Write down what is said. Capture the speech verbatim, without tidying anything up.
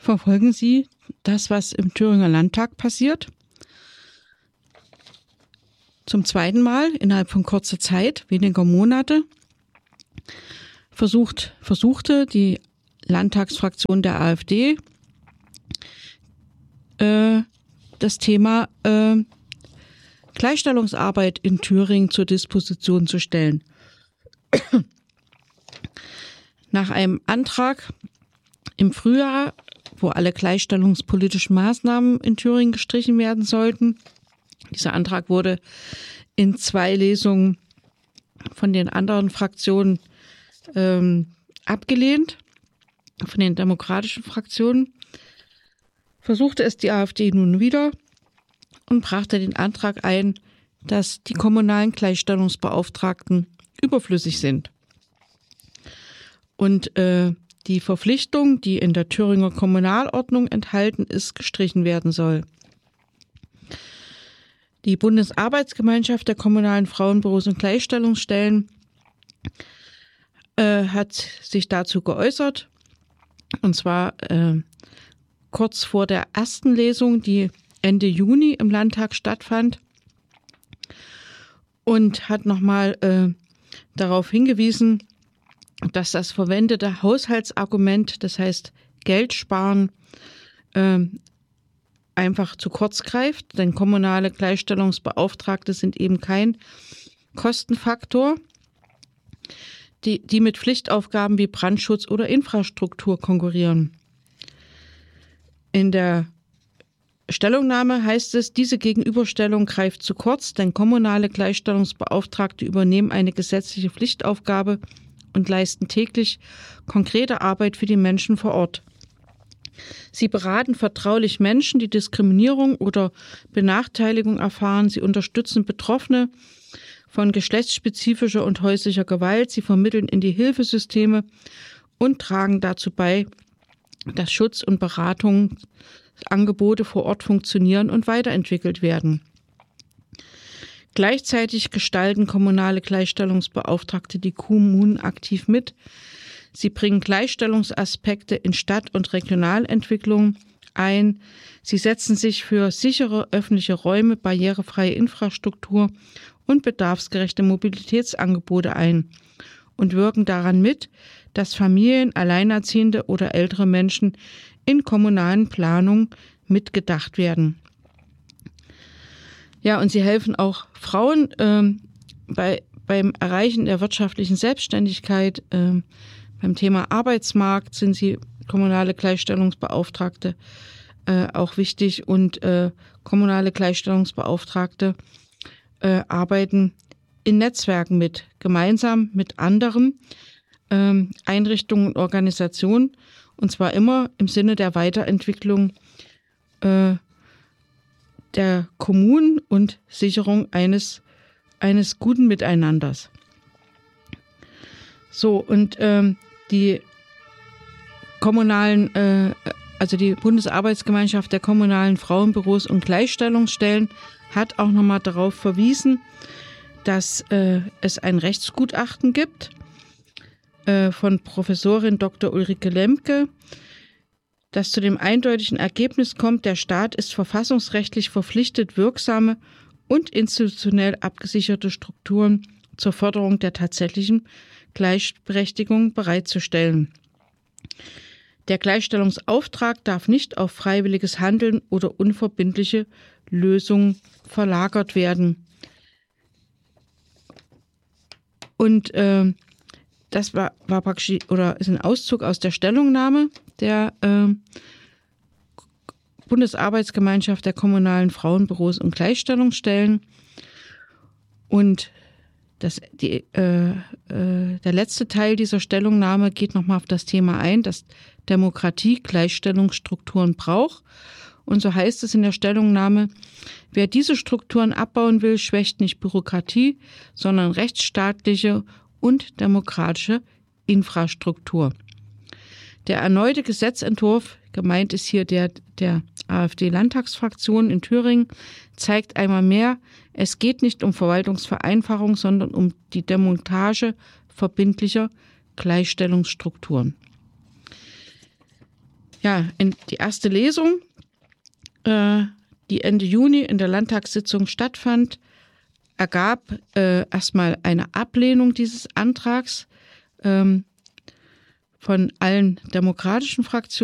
verfolgen Sie das, was im Thüringer Landtag passiert. Zum zweiten Mal innerhalb von kurzer Zeit, weniger Monate, versucht, versuchte die Landtagsfraktion der AfD äh, das Thema äh, Gleichstellungsarbeit in Thüringen zur Disposition zu stellen. Nach einem Antrag im Frühjahr, wo alle gleichstellungspolitischen Maßnahmen in Thüringen gestrichen werden sollten. Dieser Antrag wurde in zwei Lesungen von den anderen Fraktionen ähm, abgelehnt, von den demokratischen Fraktionen. Versuchte es die AfD nun wieder und brachte den Antrag ein, dass die kommunalen Gleichstellungsbeauftragten überflüssig sind. Und äh, die Verpflichtung, die in der Thüringer Kommunalordnung enthalten ist, gestrichen werden soll. Die Bundesarbeitsgemeinschaft der kommunalen Frauenbüros und Gleichstellungsstellen äh, hat sich dazu geäußert, und zwar äh, kurz vor der ersten Lesung, die Ende Juni im Landtag stattfand, und hat nochmal äh, darauf hingewiesen, dass das verwendete Haushaltsargument, das heißt Geld sparen, äh, einfach zu kurz greift, denn kommunale Gleichstellungsbeauftragte sind eben kein Kostenfaktor, die, die mit Pflichtaufgaben wie Brandschutz oder Infrastruktur konkurrieren. In der Stellungnahme heißt es, diese Gegenüberstellung greift zu kurz, denn kommunale Gleichstellungsbeauftragte übernehmen eine gesetzliche Pflichtaufgabe und leisten täglich konkrete Arbeit für die Menschen vor Ort. Sie beraten vertraulich Menschen, die Diskriminierung oder Benachteiligung erfahren. Sie unterstützen Betroffene von geschlechtsspezifischer und häuslicher Gewalt. Sie vermitteln in die Hilfesysteme und tragen dazu bei, dass Schutz- und Beratungsangebote vor Ort funktionieren und weiterentwickelt werden. Gleichzeitig gestalten kommunale Gleichstellungsbeauftragte die Kommunen aktiv mit. Sie bringen Gleichstellungsaspekte in Stadt- und Regionalentwicklung ein. Sie setzen sich für sichere öffentliche Räume, barrierefreie Infrastruktur und bedarfsgerechte Mobilitätsangebote ein und wirken daran mit, dass Familien, Alleinerziehende oder ältere Menschen in kommunalen Planungen mitgedacht werden. Ja, und sie helfen auch Frauen ähm, bei, beim Erreichen der wirtschaftlichen Selbstständigkeit. Ähm, beim Thema Arbeitsmarkt sind sie kommunale Gleichstellungsbeauftragte äh, auch wichtig, und äh, kommunale Gleichstellungsbeauftragte äh, arbeiten in Netzwerken mit, gemeinsam mit anderen ähm, Einrichtungen und Organisationen, und zwar immer im Sinne der Weiterentwicklung äh, der Kommunen und Sicherung eines, eines guten Miteinanders. So, und ähm, die kommunalen, äh, also die Bundesarbeitsgemeinschaft der kommunalen Frauenbüros und Gleichstellungsstellen hat auch nochmal darauf verwiesen, dass äh, es ein Rechtsgutachten gibt äh, von Professorin Doktor Ulrike Lemke, das zu dem eindeutigen Ergebnis kommt, der Staat ist verfassungsrechtlich verpflichtet, wirksame und institutionell abgesicherte Strukturen zur Förderung der tatsächlichen Gleichberechtigung bereitzustellen. Der Gleichstellungsauftrag darf nicht auf freiwilliges Handeln oder unverbindliche Lösungen verlagert werden. Und äh, das war, war praktisch oder ist ein Auszug aus der Stellungnahme der äh, Bundesarbeitsgemeinschaft der kommunalen Frauenbüros und Gleichstellungsstellen. Und das, die, äh, äh, der letzte Teil dieser Stellungnahme geht nochmal auf das Thema ein, dass Demokratie Gleichstellungsstrukturen braucht. Und so heißt es in der Stellungnahme, wer diese Strukturen abbauen will, schwächt nicht Bürokratie, sondern rechtsstaatliche und demokratische Infrastruktur. Der erneute Gesetzentwurf, gemeint ist hier der der AfD-Landtagsfraktion in Thüringen, zeigt einmal mehr, es geht nicht um Verwaltungsvereinfachung, sondern um die Demontage verbindlicher Gleichstellungsstrukturen. Ja, in die erste Lesung, äh, die Ende Juni in der Landtagssitzung stattfand, ergab äh, erstmal eine Ablehnung dieses Antrags ähm, von allen demokratischen Fraktionen.